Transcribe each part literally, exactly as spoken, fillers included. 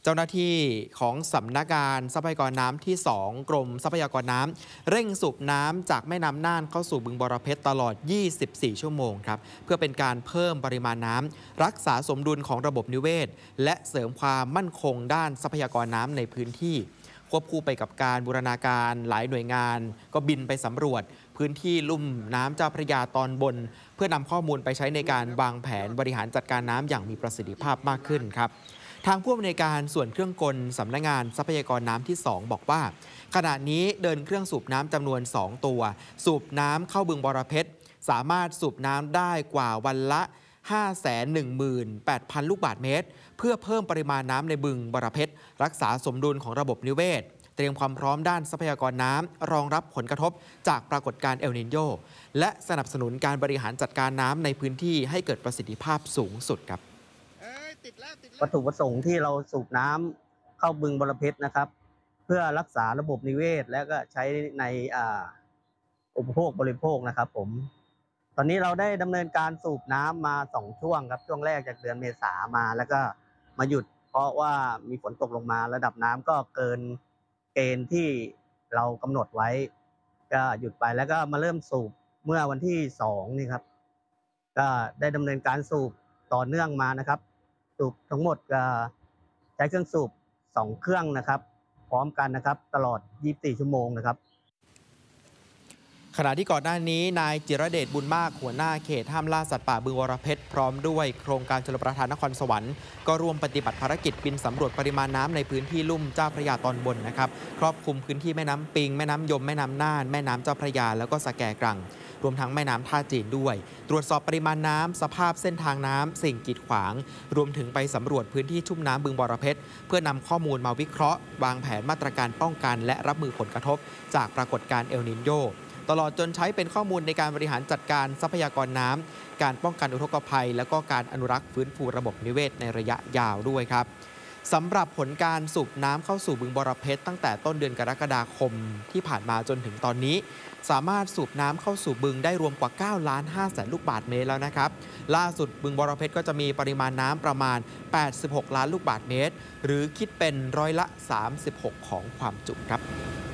เจ้าหน้าที่ของสำนักงานทรัพยากรน้ำที่สองกรมทรัพยากรน้ำเร่งสูบน้ำจากแม่น้ำน่านเข้าสู่บึงบรเพชรตลอดยี่สิบสี่ชั่วโมงครับเพื่อเป็นการเพิ่มปริมาณน้ำรักษาสมดุลของระบบนิเวศและเสริมความมั่นคงด้านทรัพยากรน้ำในพื้นที่ควบคู่ไปกับการบูรณาการหลายหน่วยงานก็บินไปสำรวจพื้นที่ลุ่มน้ำเจ้าพระยาตอนบนเพื่อนำข้อมูลไปใช้ในการวางแผนบริหารจัดการน้ำอย่างมีประสิทธิภาพมากขึ้นครับทางผู้อำนวยการส่วนเครื่องกลสำนักงานทรัพยากรน้ำที่สองบอกว่าขณะนี้เดินเครื่องสูบน้ำจำนวนสองตัวสูบน้ำเข้าบึงบรเพชรสามารถสูบน้ำได้กว่าวันละ ห้าแสนหนึ่งหมื่นแปดพัน ลูกบาศก์เมตรเพื่อเพิ่มปริมาณน้ำในบึงบรเพชรรักษาสมดุลของระบบนิเวศเตรียมความพร้อมด้านทรัพยากรน้ำรองรับผลกระทบจากปรากฏการณ์เอลนิโญและสนับสนุนการบริหารจัดการน้ำในพื้นที่ให้เกิดประสิทธิภาพสูงสุดครับวัตถุประสงค์ที่เราสูบน้ำเข้าบึงบรเพชรนะครับเพื่อรักษาระบบนิเวศและก็ใช้ในอุปโภคบริโภคนะครับผมตอนนี้เราได้ดำเนินการสูบน้ำมาสองช่วงครับช่วงแรกจากเดือนเมษามาแล้วก็มาหยุดเพราะว่ามีฝนตกลงมาระดับน้ำก็เกินเกณฑ์ที่เรากำหนดไว้ก็หยุดไปแล้วก็มาเริ่มสูบเมื่อวันที่สองนี่ครับก็ได้ดำเนินการสูบต่อเนื่องมานะครับสูบทั้งหมดก็ใช้เครื่องสูบสองเครื่องนะครับพร้อมกันนะครับตลอดยี่สิบสี่ชั่วโมงนะครับขณะที่ก่อนหน้านี้นายจิรเดชบุญมากหัวหน้าเขตห้ามล่าสัตว์ป่าบึงบรเพชรพร้อมด้วยโครงการชลประทานนครสวรรค์ก็ร่วมปฏิบัติภารกิจบินสำรวจปริมาณน้ำในพื้นที่ลุ่มเจ้าพระยาตอนบนนะครับครอบคลุมพื้นที่แม่น้ำปิงแม่น้ำยมแม่น้ำน่านแม่น้ำเจ้าพระยาแล้วก็สะแกกรังรวมทั้งแม่น้ำท่าจีนด้วยตรวจสอบปริมาณน้ำสภาพเส้นทางน้ำสิ่งกีดขวางรวมถึงไปสำรวจพื้นที่ชุ่มน้ำบึงบรเพชรเพื่อนำข้อมูลมาวิเคราะห์วางแผนมาตรการป้องกันและรับมือผลกระทบจากปรากฏการณ์เอลนิโญตลอดจนใช้เป็นข้อมูลในการบริหารจัดการทรัพยากรน้ำการป้องกันอุทกภัยและก็การอนุรักษ์ฟื้นฟูระบบนิเวศในระยะยาวด้วยครับสำหรับผลการสูบน้ำเข้าสู่บึงบรเพชรตั้งแต่ต้นเดือนกรกฎาคมที่ผ่านมาจนถึงตอนนี้สามารถสูบน้ำเข้าสู่บึงได้รวมกว่าเก้าล้านห้าแสนลูกบาศก์เมตรแล้วนะครับล่าสุดบึงบรเพชรก็จะมีปริมาณน้ำประมาณแปดสิบหกล้านลูกบาศก์เมตรหรือคิดเป็นร้อยละสามสิบหกของความจุครับ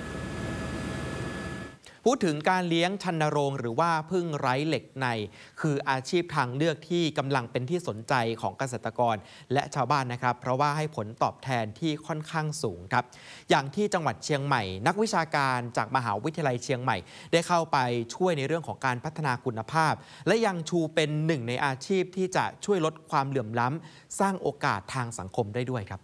พูดถึงการเลี้ยงชันนโรงหรือว่าผึ้งไร้เหล็กในคืออาชีพทางเลือกที่กำลังเป็นที่สนใจของเกษตรกรและชาวบ้านนะครับเพราะว่าให้ผลตอบแทนที่ค่อนข้างสูงครับอย่างที่จังหวัดเชียงใหม่นักวิชาการจากมหาวิทยาลัยเชียงใหม่ได้เข้าไปช่วยในเรื่องของการพัฒนาคุณภาพและยังชูเป็นหนึ่งในอาชีพที่จะช่วยลดความเหลื่อมล้ำสร้างโอกาสทางสังคมได้ด้วยครับ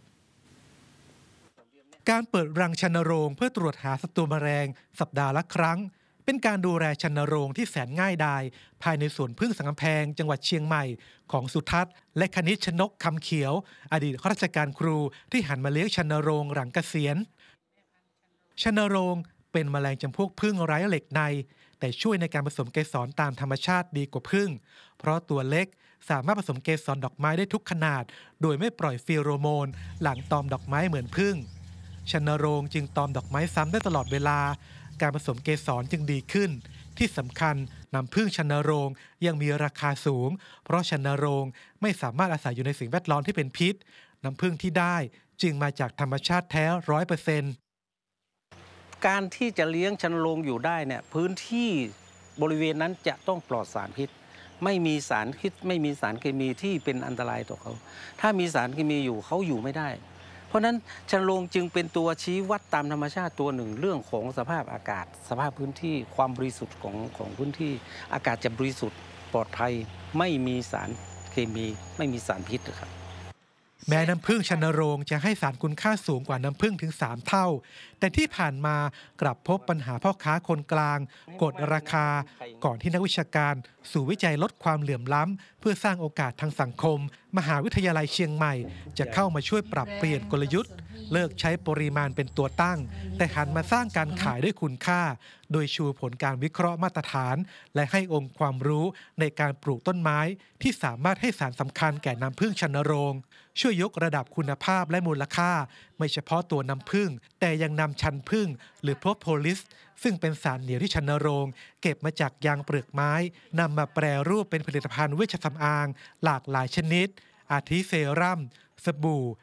การเปิดรังชันนโรงเพื่อตรวจหาศัตรูแมลงสัปดาห์ละครั้งเป็นการดูแลชันนโรงที่แสนง่ายดายภายในสวนผึ้งสังกำแพงจังหวัดเชียงใหม่ของสุทัศน์และคณิตชนกคำเขียวอดีตข้าราชการครูที่หันมาเลี้ยงชันนโรงหลังเกษียณชันนโรงเป็นแมลงจำพวกผึ้งไร้เหล็กในแต่ช่วยในการผสมเกสรตามธรรมชาติดีกว่าผึ้งเพราะตัวเล็กสามารถผสมเกสรดอกไม้ได้ทุกขนาดโดยไม่ปล่อยฟีโรโมนหลังตอมดอกไม้เหมือนผึ้งชันนโรงจึงตอมดอกไม้ซ้ำได้ตลอดเวลาการผสมเกสรจึงดีขึ้นที่สำคัญน้ำผึ้งชันนโรงยังมีราคาสูงเพราะชันนโรงไม่สามารถอาศัยอยู่ในสิ่งแวดล้อมที่เป็นพิษน้ำผึ้งที่ได้จึงมาจากธรรมชาติแท้ ร้อยเปอร์เซ็นต์การที่จะเลี้ยงชันนโรงอยู่ได้เนี่ยพื้นที่บริเวณนั้นจะต้องปลอดสารพิษไม่มีสารพิษไม่มีสารเคมีที่เป็นอันตรายต่อเขาถ้ามีสารเคมีอยู่เขาอยู่ไม่ได้เพราะฉะนั้นชันนโรงจึงเป็นตัวชี้วัดตามธรรมชาติตัวหนึ่งเรื่องของสภาพอากาศสภาพพื้นที่ความบริสุทธิ์ของของพื้นที่อากาศจะบริสุทธิ์ปลอดภัยไม่มีสารเคมีไม่มีสารพิษครับแม้น้ำผึ้งชันนโรงจะให้สารคุณค่าสูงกว่าน้ำผึ้งถึงสามเท่าแต่ที่ผ่านมากลับพบปัญหาพ่อค้าคนกลางกดราคาก่อนที่นักวิชาการสู่วิจัยลดความเหลื่อมล้ำเพื่อสร้างโอกาสทางสังคมมหาวิทยาลัยเชียงใหม่จะเข้ามาช่วยปรับเปลี่ยนกลยุทธ์เลิกใช้ปริมาณเป็นตัวตั้งแต่หันมาสร้างการขายด้วยคุณค่าโดยชูผลการวิเคราะห์มาตรฐานและให้องค์ความรู้ในการปลูกต้นไม้ที่สามารถให้สารสำคัญแก่น้ำผึ้งชันนโรงช่วยยกระดับคุณภาพและมูลค่าไม่เฉพาะตัวน้ำผึ้งแต่ยังนำชันผึ้งหรือโพรโพลิสซึ่งเป็นสารเหนียวที่ชันนโรงเก็บมาจากยางเปลือกไม้นำมาแปรรูปเป็นผลิตภัณฑ์เวชสำอางหลากหลายชนิดอาทิเซรั่มสบู่